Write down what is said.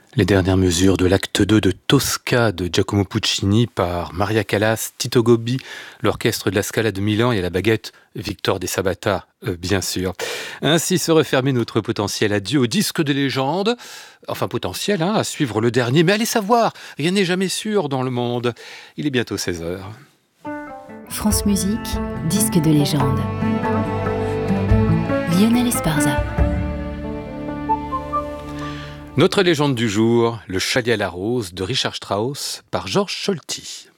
Les dernières mesures de l'acte 2 de Tosca de Giacomo Puccini par Maria Callas, Tito Gobbi, l'orchestre de la Scala de Milan et à la baguette Victor de Sabata, bien sûr. Ainsi se refermait notre potentiel adieu au disque de légende. Enfin potentiel, à suivre le dernier, mais allez savoir, rien n'est jamais sûr dans le monde. Il est bientôt 16h. France Musique, disque de légende. Lionel Esparza. Notre légende du jour, le Chalier à la rose de Richard Strauss par Georges Scholti.